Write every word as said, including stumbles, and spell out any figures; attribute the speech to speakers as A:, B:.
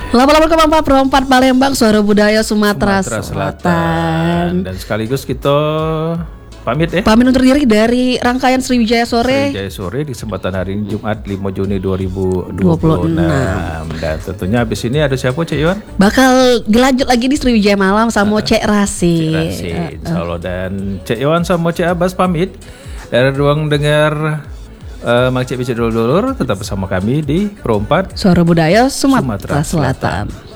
A: Lama-lama ke Mampa Perempat Palembang, Suara Budaya Sumatera,
B: Sumatera
A: Selatan.
B: Selatan. Dan sekaligus kita pamit ya.
A: Pamit undur diri dari rangkaian Sriwijaya Sore.
B: Sriwijaya Sore di kesempatan hari ini Jumat lima Juni dua ribu dua puluh enam. Dan tentunya habis ini ada siapa Cek Yon?
A: Bakal dilanjut lagi di Sriwijaya Malam sama uh, Cek Rasi.
B: Cek Rasi, uh, insya Allah. Dan Cek Yon sama Cek Abbas pamit dari ruang dengar uh, Mak Cek Bisa Dulur-Dulur. Tetap bersama kami di Perempat
A: Suara Budaya Sumatera,
B: Sumatera Selatan.
A: Selatan.